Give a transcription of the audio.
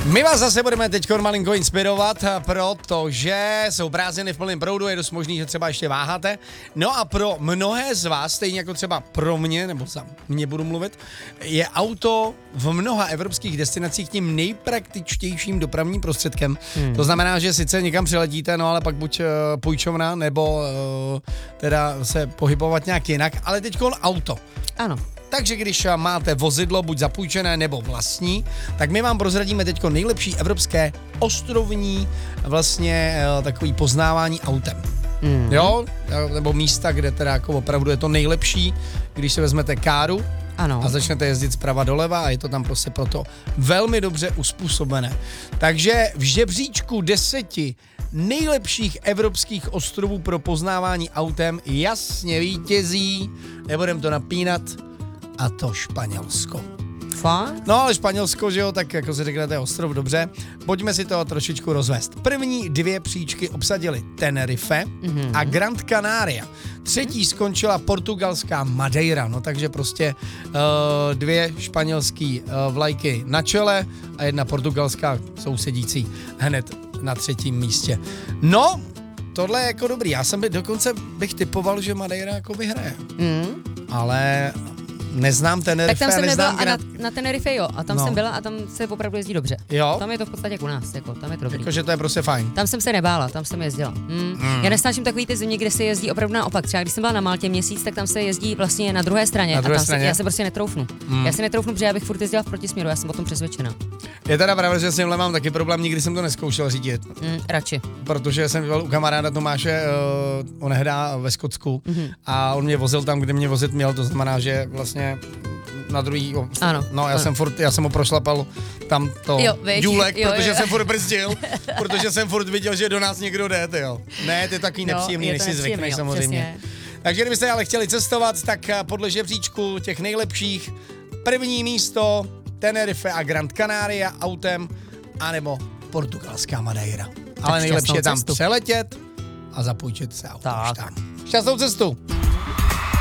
My vás zase budeme teď malinko inspirovat, protože jsou prázdniny v plném proudu, je dost možný, že třeba ještě váháte. No a pro mnohé z vás, stejně jako třeba pro mě, nebo za mě budu mluvit, je auto v mnoha evropských destinacích tím nejpraktičtějším dopravním prostředkem. To znamená, že sice někam přiletíte, no ale pak buď půjčovna, nebo teda se pohybovat nějak jinak, ale teďkon auto. Ano. Takže když máte vozidlo, buď zapůjčené nebo vlastní, tak my vám prozradíme teďko nejlepší evropské ostrovní vlastně takový poznávání autem. Jo? Nebo místa, kde teda jako opravdu je to nejlepší, když se vezmete káru a začnete jezdit zprava doleva a je to tam prostě proto velmi dobře uspůsobené. Takže v žebříčku 10 nejlepších evropských ostrovů pro poznávání autem jasně vítězí, nebudem to napínat, a to Španělsko. Fakt? No ale Španělsko, že jo, tak jako si řeknete ostrov, dobře. Pojďme si to trošičku rozvést. První 2 příčky obsadili Tenerife a Gran Canaria. Třetí skončila portugalská Madeira, no takže prostě 2 španělský vlajky na čele a 1 portugalská sousedící hned na 3. místě. No, tohle je jako dobrý. Já jsem dokonce bych typoval, že Madeira jako vyhraje. Ale neznám Tenerife. Tak tam jsem nebyla a na Tenerife jo, a tam jsem byla a tam se opravdu jezdí dobře. Jo? Tam je to v podstatě jak u nás, jako, tam je to dobrý. Jakože to je prostě fajn. Tam jsem se nebála, tam jsem jezdila. Já nesnáším takový ty země, kde se jezdí opravdu naopak. Třeba když jsem byla na Maltě měsíc, tak tam se jezdí vlastně na druhé straně. Na druhé a tam straně? já se prostě netroufnu. Já se netroufnu, protože já bych furt jezdila v protisměru, já jsem o tom přesvědčena. Je teda pravda, že s tímhle mám taky problém, nikdy jsem to neskoušel řídit. Radši. Protože jsem byl u kamaráda Tomáše onehdá ve Skotsku a on mě vozil tam, kde mě vozit měl, to znamená, že vlastně na druhý, ano, no já jsem ho prošlapal tam to důlek, protože jsem furt brzdil, protože jsem furt viděl, že do nás někdo jde, jo. Ne, to je takový nepříjemný, než si zvykneš samozřejmě. Přesně. Takže kdybyste ale chtěli cestovat, tak podle žebříčku těch nejlepších první místo Tenerife a Gran Canaria autem, anebo portugalská Madeira. Ale nejlepší je tam přeletět a zapůjčit se auto. Šťastnou cestu!